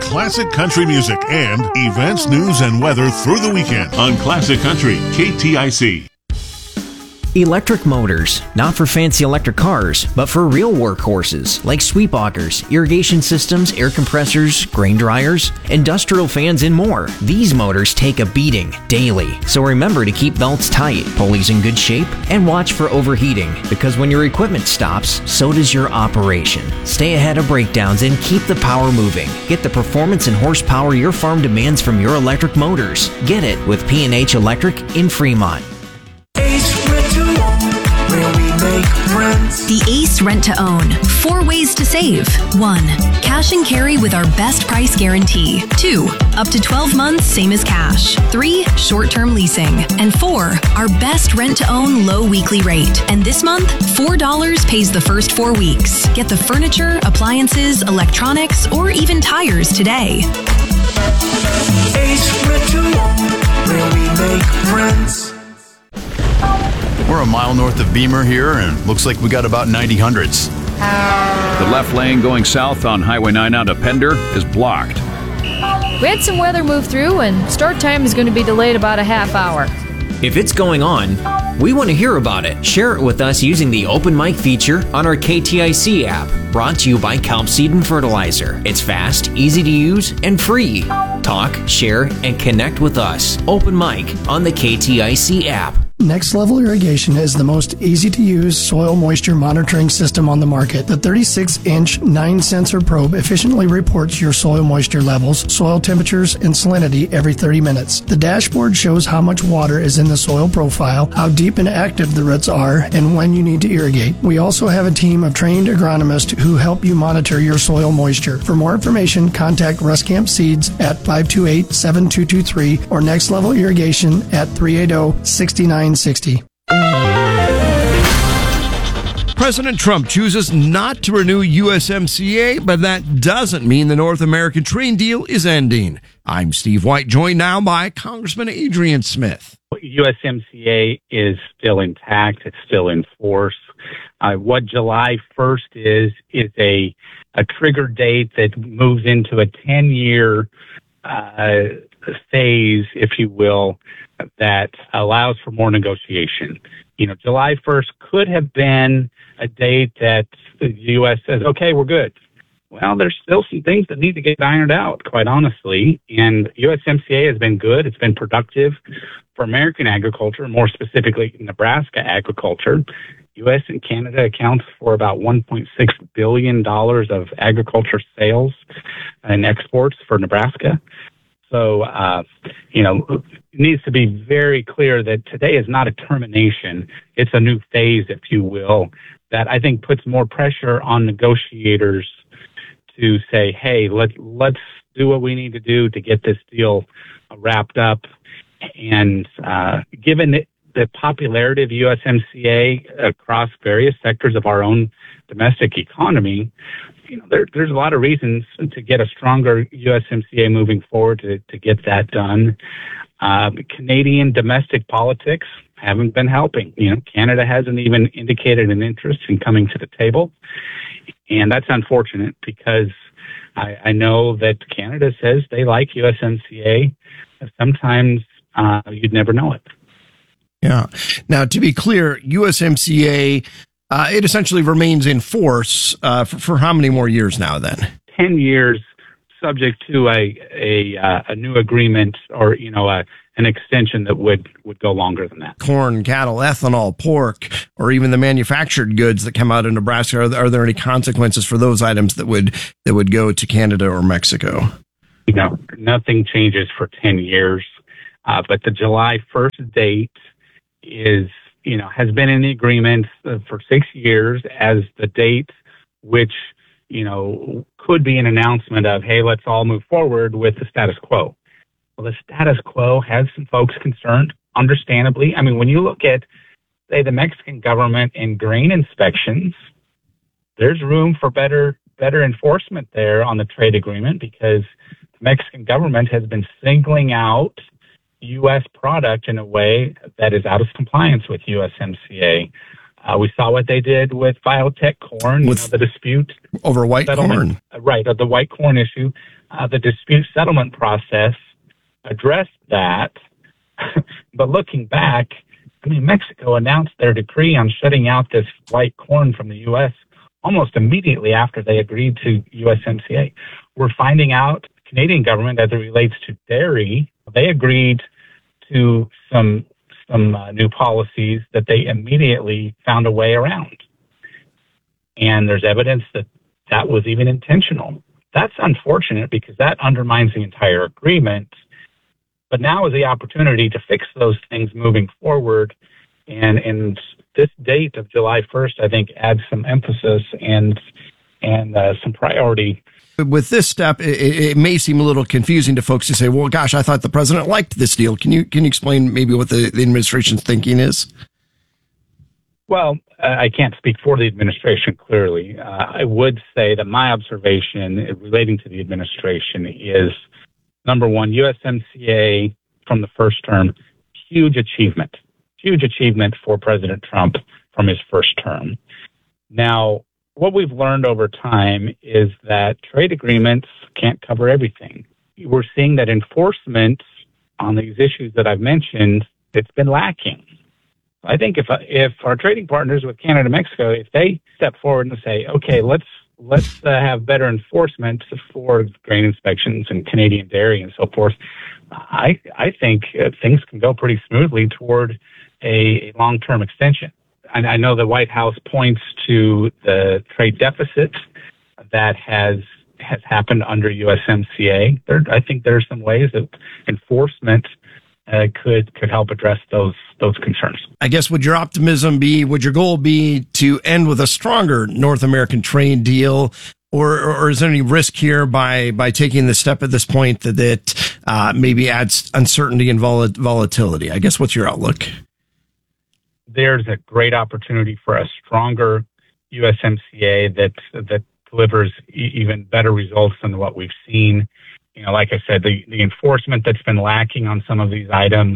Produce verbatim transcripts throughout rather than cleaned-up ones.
classic country music and events, news, and weather through the weekend on Classic Country K T I C. Electric motors, not for fancy electric cars, but for real workhorses like sweep augers, irrigation systems, air compressors, grain dryers, industrial fans, and more. These motors take a beating daily, so remember to keep belts tight, pulleys in good shape, and watch for overheating, because when your equipment stops, so does your operation. Stay ahead of breakdowns and keep the power moving. Get the performance and horsepower your farm demands from your electric motors. Get it with P and H Electric in Fremont. The Ace Rent to Own. Four ways to save. One, cash and carry with our best price guarantee. Two, up to twelve months, same as cash. Three, short-term leasing. And four, our best rent to own low weekly rate. And this month, four dollars pays the first four weeks. Get the furniture, appliances, electronics, or even tires today. Ace Rent to Own, where we make rents. We're a mile north of Beamer here, and looks like we got about ninety hundreds. The left lane going south on Highway nine out of Pender is blocked. We had some weather move through, and start time is going to be delayed about a half hour. If it's going on, we want to hear about it. Share it with us using the Open Mic feature on our K T I C app, brought to you by Kelp Seed and Fertilizer. It's fast, easy to use, and free. Talk, share, and connect with us. Open Mic on the K T I C app. Next Level Irrigation is the most easy-to-use soil moisture monitoring system on the market. The thirty-six inch nine sensor probe efficiently reports your soil moisture levels, soil temperatures, and salinity every thirty minutes. The dashboard shows how much water is in the soil profile, how deep and active the roots are, and when you need to irrigate. We also have a team of trained agronomists who help you monitor your soil moisture. For more information, contact Ruscamp Seeds at five two eight, seven two two three or Next Level Irrigation at three eight zero, six nine sixty. President Trump chooses not to renew U S M C A, but that doesn't mean the North American trade deal is ending. I'm Steve White, joined now by Congressman Adrian Smith. U S M C A is still intact. It's still in force. Uh, what July first is, is a, a trigger date that moves into a ten-year uh, phase, if you will, that allows for more negotiation. You know, July first could have been a date that the U S says, okay, we're good. Well, there's still some things that need to get ironed out, quite honestly. And U S M C A has been good. It's been productive for American agriculture, more specifically Nebraska agriculture. U S and Canada accounts for about one point six billion dollars of agriculture sales and exports for Nebraska. So, uh, you know, it needs to be very clear that today is not a termination. It's a new phase, if you will, that I think puts more pressure on negotiators to say, hey, let, let's do what we need to do to get this deal wrapped up. And uh, given the, the popularity of U S M C A across various sectors of our own domestic economy, you know, there, there's a lot of reasons to get a stronger U S M C A moving forward to, to get that done. Uh, Canadian domestic politics haven't been helping. You know, Canada hasn't even indicated an interest in coming to the table. And that's unfortunate because I, I know that Canada says they like U S M C A. Sometimes uh, you'd never know it. Yeah. Now, to be clear, U S M C A, uh, it essentially remains in force uh, for, for how many more years now then? Ten years, subject to a a, uh, a new agreement or, you know, a, an extension that would, would go longer than that. Corn, cattle, ethanol, pork, or even the manufactured goods that come out of Nebraska, are, are there any consequences for those items that would that would go to Canada or Mexico? No, nothing changes for ten years. Uh, but the July first date is, you know, has been in the agreement for six years as the date which, you know, could be an announcement of, hey, let's all move forward with the status quo. Well, the status quo has some folks concerned, understandably. I mean, when you look at, say, the Mexican government and grain inspections, there's room for better better enforcement there on the trade agreement because the Mexican government has been singling out U S product in a way that is out of compliance with U S M C A. Uh, we saw what they did with biotech corn, with, you know, the dispute over white corn. Uh, right, uh, the white corn issue. Uh, the dispute settlement process addressed that. But looking back, I mean, Mexico announced their decree on shutting out this white corn from the U S almost immediately after they agreed to U S M C A. We're finding out the Canadian government, as it relates to dairy, they agreed to some some uh, new policies that they immediately found a way around. And there's evidence that that was even intentional. That's unfortunate because that undermines the entire agreement. But now is the opportunity to fix those things moving forward. And, and this date of July first, I think, adds some emphasis and, and uh, some priority. With this step, it, it may seem a little confusing to folks to say, well, gosh, I thought the president liked this deal. Can you can you explain maybe what the, the administration's thinking is? Well, I can't speak for the administration clearly. Uh, I would say that my observation relating to the administration is, number one, U S M C A from the first term, huge achievement, huge achievement for President Trump from his first term. Now, what we've learned over time is that trade agreements can't cover everything. We're seeing that enforcement on these issues that I've mentioned, it's been lacking. I think if if our trading partners with Canada and Mexico, if they step forward and say, okay, let's let's uh, have better enforcement for grain inspections and Canadian dairy and so forth, I I think uh, things can go pretty smoothly toward a, a long-term extension. I, I know the White House points to the trade deficit that has has happened under U S M C A. There, I think there are some ways that enforcement Uh, could could help address those those concerns. I guess would your optimism be, would your goal be to end with a stronger North American trade deal, or or is there any risk here by by taking the step at this point that that uh, maybe adds uncertainty and vol- volatility? I guess what's your outlook? There's a great opportunity for a stronger U S M C A that that delivers e- even better results than what we've seen. You know, like I said, the, the enforcement that's been lacking on some of these items,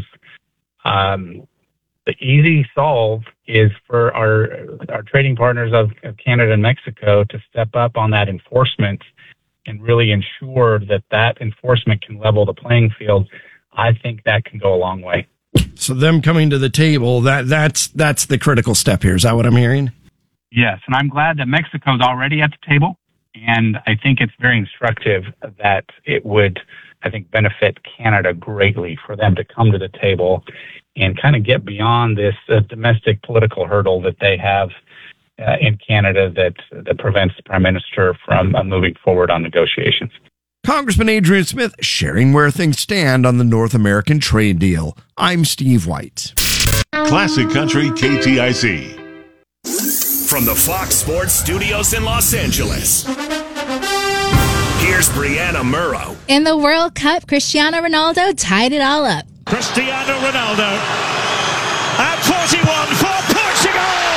um, the easy solve is for our our trading partners of, of Canada and Mexico to step up on that enforcement and really ensure that that enforcement can level the playing field. I think that can go a long way. So them coming to the table, that that's that's the critical step here. Is that what I'm hearing? Yes, and I'm glad that Mexico's already at the table. And I think it's very instructive that it would, I think, benefit Canada greatly for them to come to the table and kind of get beyond this uh, domestic political hurdle that they have uh, in Canada that, that prevents the Prime Minister from uh, moving forward on negotiations. Congressman Adrian Smith sharing where things stand on the North American trade deal. I'm Steve White. Classic Country K T I C. From the Fox Sports Studios in Los Angeles, here's Brianna Murrow. In the World Cup, Cristiano Ronaldo tied it all up. Cristiano Ronaldo at forty-one for Portugal!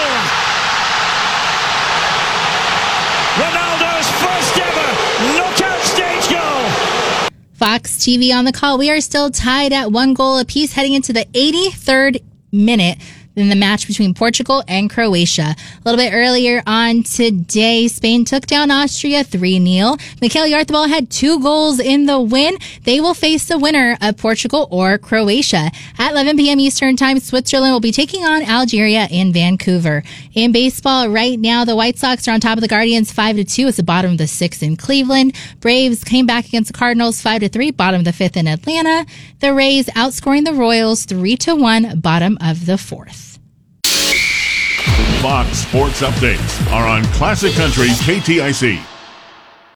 Ronaldo's first ever knockout stage goal! Fox T V on the call. We are still tied at one goal apiece heading into the eighty-third minute in the match between Portugal and Croatia. A little bit earlier on today, Spain took down Austria three nil. Mikel Oyarzabal had two goals in the win. They will face the winner of Portugal or Croatia. At eleven p.m. Eastern Time, Switzerland will be taking on Algeria in Vancouver. In baseball right now, the White Sox are on top of the Guardians five to two. It's the bottom of the sixth in Cleveland. Braves came back against the Cardinals five to three, bottom of the fifth in Atlanta. The Rays outscoring the Royals three to one, bottom of the fourth. Fox Sports Updates are on Classic Country K T I C.